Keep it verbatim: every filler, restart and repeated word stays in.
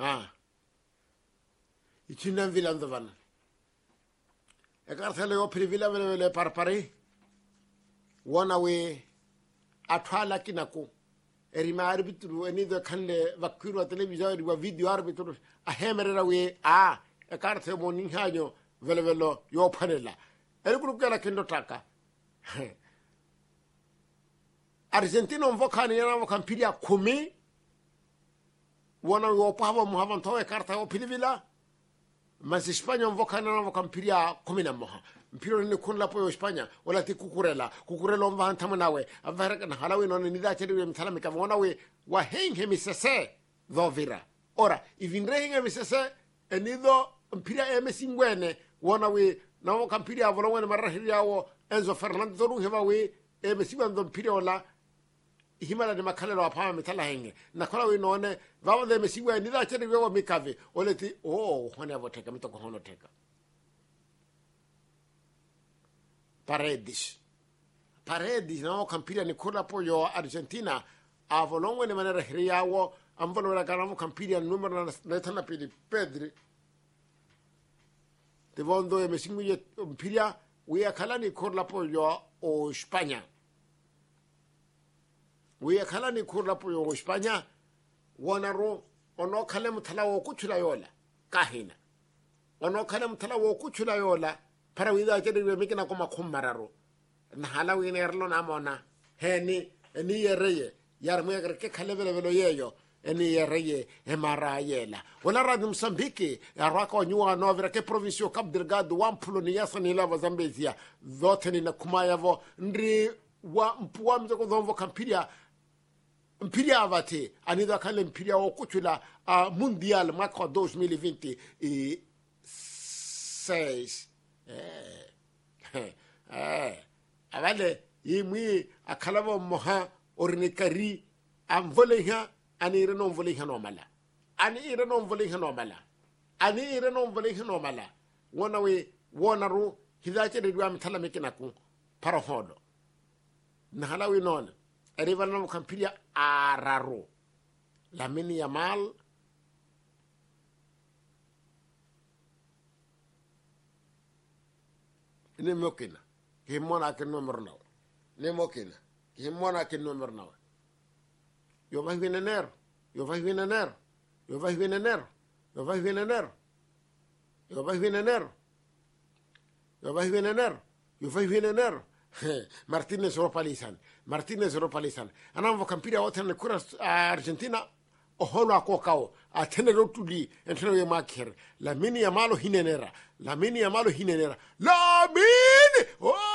ah ichina vila ndovan e karthele o privila vele le parpare wona we atwala kinako erima arbitru eni de khanle vakiru television wa video arbitru a hemerera we a e karthe mo ninhajo vele velo yo phanela eri group kala kendo taka Argentina mvokani yana mvokampilia kumi wona yo pavo muhavan to e karthe o privila mas España mvokani yana mvokampilia kumi na moja mpiro ni kunla po España wala ti kukurela kukurela mva ntamanawe avara na halawe no ni da chedi mthala mika wona we wa henge misese dovira ora ivinre henge misese enido mpira emesingwene wona we na mo kampira avolongwe marahiriawo Enzo Fernandez do heva we emesiba ndo mpira ola himala de makalelo apa mithala henge na kola we none vawo de mesingwe ni da chedi we mikave oleti oh hone avoteka mitoko hono teka Paredes. Paredes, no, campira ni kula po yo Argentina. A volongo ni manera hriawo, amvolo la garamo campira numero na netana pili Pedri. Te vondo e mesingu ye campira, we akala ni kula po yo o España. We akala ni kula po yo o España, wanaro, ono kale mutala wo kuchula yola, kahina. Ono kale mutala wo kuchula yola, para wida chedi we mikina koma kumararo na hala we nerlo na mona heni eni yereye yar mu yagar ke khale vele velo yeyo eni yereye e marayela wala rad Msambiki arako nyua no vera ke provincio Cabo Delgado wampulo ni yasani lava Zambezia zote ni na kumayavo ndri wa mpuwa mzako dhomvo kampiria mpiria avate anida kale mpiria okuchula uh, mundial mwaka dois mil e vinte e seis eh eh avale yimi akalavo moha ornikari amvoleha anire non voleha normala ani ire non voleha normala ani ire non voleha normala wona we wona ru hidache de duam tala mekinaku parahodo na halawi non arriva no campilia araro la mini yamal ne mokina ke mona ke numero naw ne mokina ke mona ke numero naw yo vai venener yo vai venener yo vai venener yo vai venener yo vai venener yo vai venener yo vai venener Martinez Ropalisan Martinez Ropalisan ana vo campira otra ne kura Argentina o hono akokao a tenero tudi enteno ye maker la mini amalo hinenera la mini amalo hinenera la mini oh